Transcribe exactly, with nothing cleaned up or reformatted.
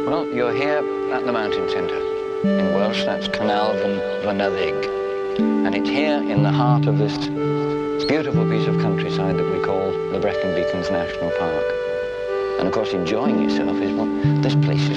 Well, you're here at the mountain centre. In Welsh, that's Carnarvon Fynyddig. And it's here in the heart of this beautiful piece of countryside that we call the Brecon Beacons National Park. And of course, enjoying yourself is what this place is